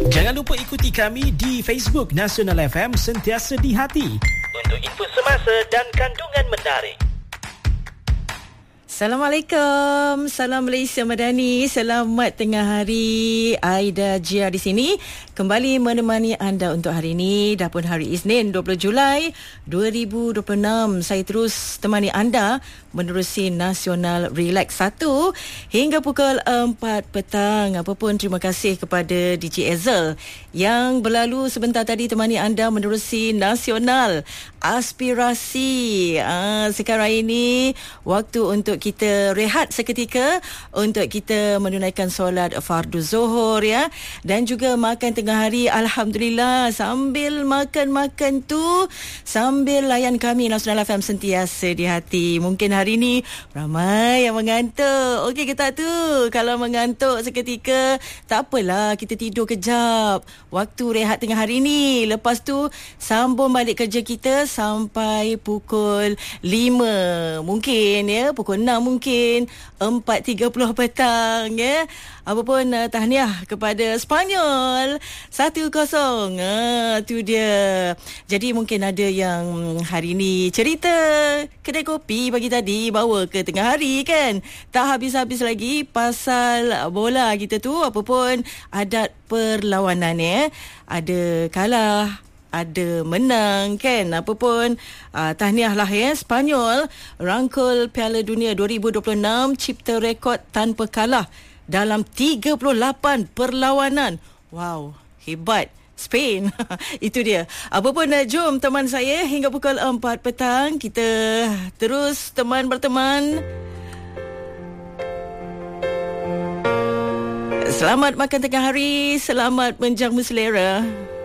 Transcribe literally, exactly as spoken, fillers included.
Jangan lupa ikuti kami di Facebook Nasional F M Sentiasa di Hati untuk info semasa dan kandungan menarik. Assalamualaikum, salam Malaysia Madani. Selamat tengah hari. Aida Jia di sini kembali menemani anda untuk hari ini. Dah pun hari Isnin dua puluh Julai dua ribu dua puluh enam. Saya terus temani anda menerusi Nasional Relax satu hingga pukul empat petang. Apa pun terima kasih kepada D J Ezel yang berlalu sebentar tadi temani anda menerusi Nasional Aspirasi. Ah, sekarang ini waktu untuk kita rehat seketika untuk kita menunaikan solat fardu zuhur ya, dan juga makan tengah hari. Alhamdulillah, sambil makan-makan tu sambil layan kami Nasional F M Sentiasa di Hati. Mungkin hari ni ramai yang mengantuk. Okey ke tak tu? Kalau mengantuk seketika, tak apalah, kita tidur kejap waktu rehat tengah hari ni. Lepas tu sambung balik kerja kita sampai pukul lima. Mungkin ya, pukul enam mungkin, empat tiga puluh petang ya. Apa pun uh, tahniah kepada Sepanyol satu kosong. Ah, tu dia. Jadi mungkin ada yang hari ni cerita kedai kopi pagi tadi bawa ke tengah hari kan. Tak habis-habis lagi pasal bola kita tu. Apa pun adat perlawanan ya. Ada kalah, ada menang kan. Apa pun uh, tahniahlah ya, Sepanyol rangkul Piala Dunia dua ribu dua puluh enam, cipta rekod tanpa kalah dalam tiga puluh lapan perlawanan. Wow, hebat Spain. Itu dia. Apa pun uh, jom teman saya hingga pukul empat petang kita terus teman berteman. Selamat makan tengah hari, selamat menjamu selera.